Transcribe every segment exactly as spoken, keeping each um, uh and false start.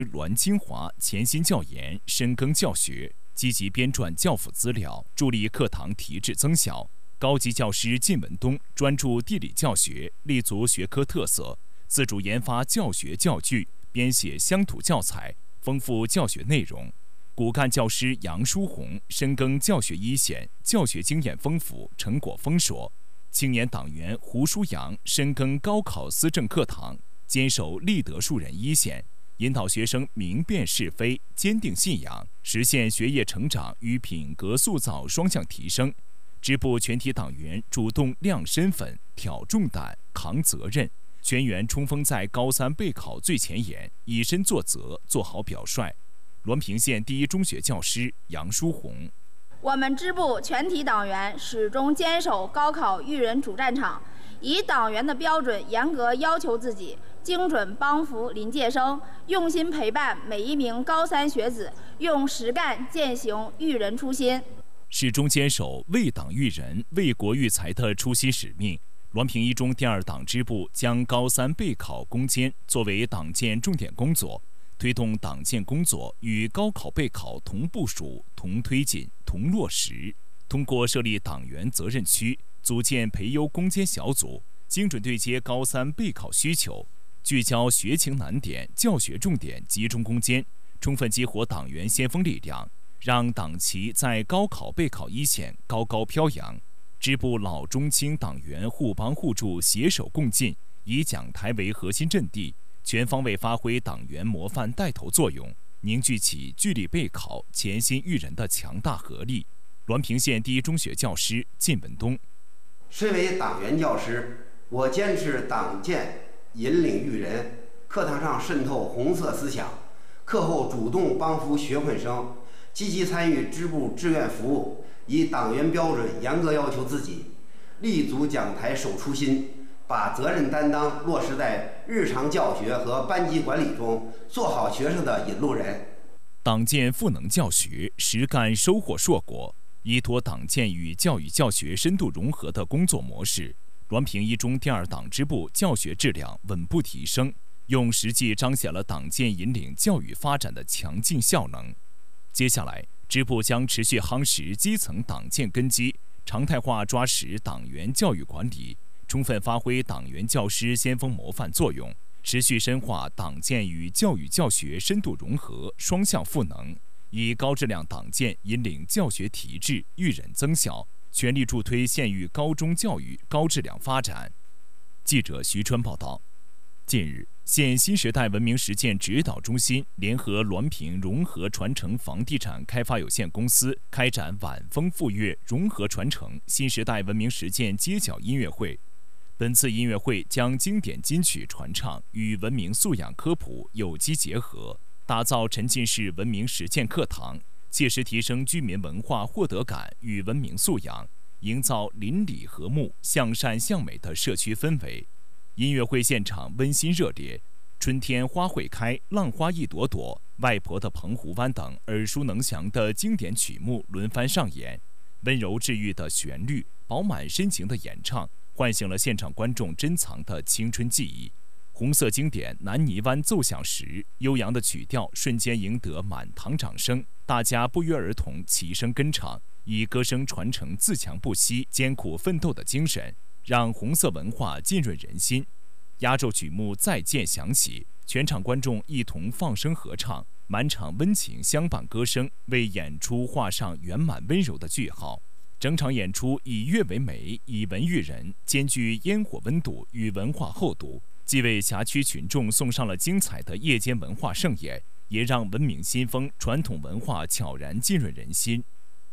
栾金华潜心教研，深耕教学，积极编撰教辅资料，助力课堂提质增效。高级教师靳文东专注地理教学，立足学科特色，自主研发教学教具，编写乡土教材，丰富教学内容。骨干教师杨书红深耕教学一线，教学经验丰富，成果丰硕。青年党员胡书阳深耕高考思政课堂，坚守立德树人一线，引导学生明辨是非，坚定信仰，实现学业成长与品格塑造双向提升。支部全体党员主动亮身份、挑重担、扛责任，全员冲锋在高三备考最前沿，以身作则，做好表率。滦平县第一中学教师杨书红： 我们支部全体党员始终坚守高考育人主战场，以党员的标准严格要求自己，精准帮扶临届生，用心陪伴每一名高三学子，用实干践行育人初心。 始终坚守为党育人、为国育才的初心使命。滦平一中第二党支部将高三备考攻坚作为党建重点工作，推动党建工作与高考备考同部署、同推进、同落实。通过设立党员责任区，组建培优攻坚小组，精准对接高三备考需求，聚焦学情难点、教学重点，集中攻坚，充分激活党员先锋力量，让党旗在高考备考一线高高飘扬。支部老中青党员互帮互助，携手共进，以讲台为核心阵地，全方位发挥党员模范带头作用，凝聚起聚力备考、潜心育人的强大合力。滦平县第一中学教师靳文东： 身为党员教师，我坚持党建引领育人，课堂上渗透红色思想，课后主动帮扶学困生，积极参与支部志愿服务，以党员标准严格要求自己，立足讲台守初心，把责任担当落实在日常教学和班级管理中，做好学生的引路人。 党建赋能教学，实干收获硕果。依托党建与教育教学深度融合的工作模式，滦平一中第二党支部教学质量稳步提升，用实际彰显了党建引领教育发展的强劲效能。接下来，支部将持续夯实基层党建根基，常态化抓实党员教育管理，充分发挥党员教师先锋模范作用，持续深化党建与教育教学深度融合、双向赋能，以高质量党建引领教学提质、育人增效，全力助推县域高中教育高质量发展。记者徐川报道。近日，县新时代文明实践指导中心联合滦平融合传承房地产开发有限公司开展晚风富乐融合传承新时代文明实践街角音乐会。本次音乐会将经典金曲传唱与文明素养科普有机结合，打造沉浸式文明实践课堂，切实提升居民文化获得感与文明素养，营造邻里和睦、向善向美的社区氛围。音乐会现场温馨热烈，春天花会开，浪花一朵朵，外婆的澎湖湾等耳熟能详的经典曲目轮番上演，温柔治愈的旋律，饱满深情的演唱，唤醒了现场观众珍藏的青春记忆。红色经典《南泥湾》奏响时，悠扬的曲调瞬间赢得满堂掌声，大家不约而同齐声跟唱，以歌声传承自强不息、艰苦奋斗的精神，让红色文化浸润人心。压轴曲目再见响起，全场观众一同放声合唱，满场温情相伴歌声，为演出画上圆满温柔的句号。整场演出以乐为媒，以文育人，兼具烟火温度与文化厚度，既为辖区群众送上了精彩的夜间文化盛宴，也让文明新风、传统文化悄然浸润人心。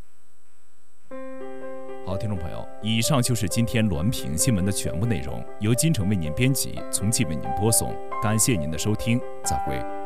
好，听众朋友，以上就是今天滦平新闻的全部内容，由金城为您编辑，从记为您播送，感谢您的收听，再会。